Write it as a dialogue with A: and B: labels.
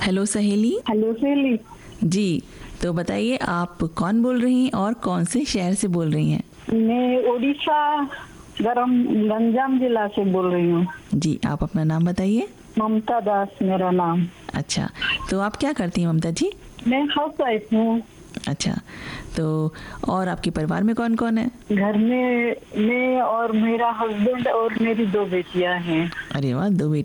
A: Hello सहेली।
B: Hello सहेली।
A: जी, तो बताइए आप कौन बोल रही हैं और कौन से शहर से बोल रही हैं?
B: मैं उड़ीसा गंजाम जिला से बोल रही हूँ।
A: जी, आप अपना नाम बताइए।
B: ममता दास मेरा नाम।
A: अच्छा, तो आप क्या करती हैं ममता जी?
B: मैं हाउस वाइफ हूँ।
A: अच्छा, तो और आपके परिवार में कौन कौन है?
B: घर में मैं और मेरा हस्बैंड और मेरी 2 बेटियां हैं।
A: अरे वाह, 2 बेटी